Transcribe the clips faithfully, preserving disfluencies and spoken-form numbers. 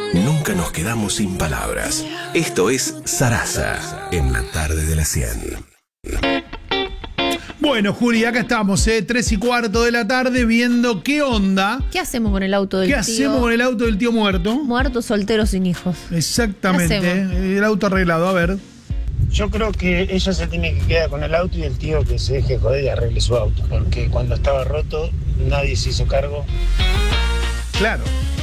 Nunca nos quedamos sin palabras. Esto es Sarasa, en la tarde de la cien. Bueno, Juli, acá estamos, ¿eh? Tres y cuarto de la tarde, viendo qué onda. ¿Qué hacemos con el auto del ¿Qué tío? hacemos con el auto del tío muerto? Muerto, soltero, sin hijos. Exactamente, el auto arreglado, a ver. Yo creo que ella se tiene que quedar con el auto y el tío que se deje joder y arregle su auto. Porque cuando estaba roto, nadie se hizo cargo. Claro.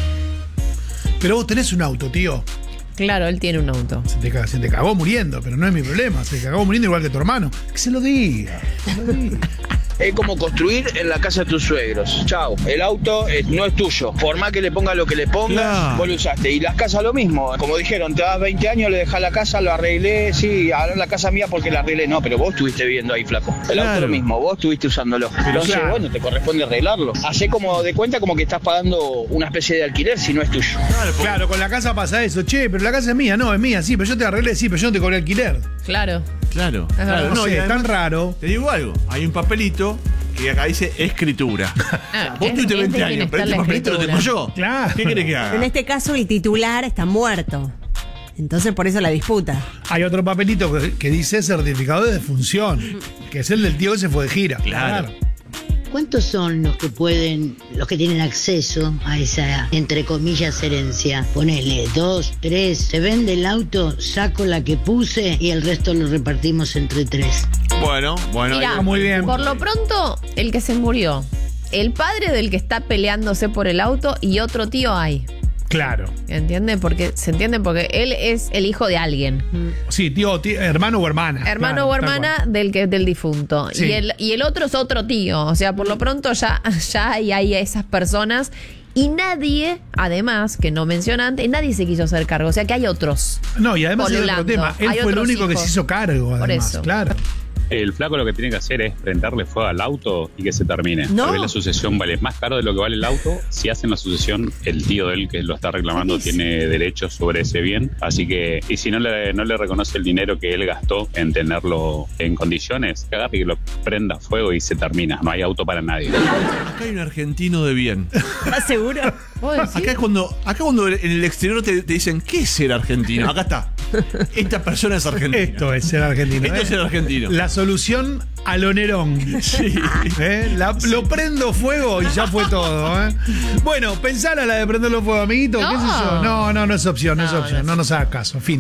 Pero vos tenés un auto, tío. Claro, él tiene un auto. Se te, ca- se te cagó muriendo, pero no es mi problema. Se cagó muriendo igual que tu hermano. Que se lo diga. Que se lo diga. Es como construir en la casa de tus suegros. Chao, el auto eh, no es tuyo. Por más que le ponga lo que le pongas, Claro. vos lo usaste. Y las casas lo mismo. Como dijeron, te das veinte años, le dejás la casa, lo arreglé. Sí, ahora la casa mía porque la arreglé. No, pero vos estuviste viviendo ahí, flaco. El Claro. auto lo mismo, vos estuviste usándolo. Entonces, claro. bueno, te corresponde arreglarlo. Hacé como de cuenta como que estás pagando una especie de alquiler si no es tuyo. Claro, porque- Claro, con la casa pasa eso. Che, pero la casa es mía. No, es mía, sí, pero yo te arreglé, sí, pero yo no te cobré alquiler. Claro. Claro, verdad. claro. No, No, y sé, es además, tan raro. te digo algo, hay un papelito que acá dice escritura. Ah, Vos es- tuviste es de veinte quien años, está pero este la papelito lo tengo escritura. yo. Claro. ¿Qué querés que En haga? este caso, el titular está muerto. Entonces, por eso la disputa. Hay otro papelito que, que dice certificado de defunción, que es el del tío que se fue de gira. Claro. ¿Cuántos son los que pueden, los que tienen acceso a esa, entre comillas, herencia? Ponele dos, tres, se vende el auto, saco la que puse y el resto lo repartimos entre tres. Bueno, bueno. Mirá, ahí- muy bien. por lo pronto, el que se murió, el padre del que está peleándose por el auto y otro tío hay. Claro. ¿Entienden? Porque, ¿se entiende? Porque él es el hijo de alguien. Sí, tío, tío, hermano o hermana. Hermano Claro, o tal hermana cual. del que del difunto. Sí. Y, el, y el otro es otro tío. O sea, por lo pronto ya, ya hay, hay esas personas. Y nadie, además, que no menciona antes, nadie se quiso hacer cargo. O sea que hay otros. No, y además es otro Polulando. tema. Él Hay fue el otros único que hijos. se hizo cargo, Por además. eso. Claro. El flaco lo que tiene que hacer es prenderle fuego al auto y que se termine. No. Tal vez la sucesión vale más caro de lo que vale el auto. Si hacen la sucesión, el tío de él que lo está reclamando tiene derechos sobre ese bien. Así que, y si no le, no le reconoce el dinero que él gastó en tenerlo en condiciones, que agarre y que lo prenda fuego y se termina. No hay auto para nadie. Acá hay un argentino de bien. ¿Estás seguro? ¿Vos decís? Acá es cuando, acá cuando en el exterior te, te dicen, ¿qué es ser argentino? Acá está. Esta persona es argentina. Esto es ser argentino. Esto ¿eh? es ser argentino. La solución a lo Nerón. Sí. ¿Eh? La- lo prendo fuego y ya fue todo. ¿eh? Bueno, pensala la de prenderlo fuego, amiguito. ¿Qué sé yo? No, no, no es opción, no, es No, opción. no No, nos hagas caso. Fin.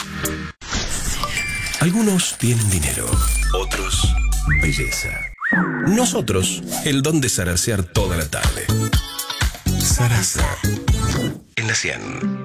Algunos tienen dinero, otros belleza. Nosotros, el don de zarasear toda la tarde. Sarasa, en la cien.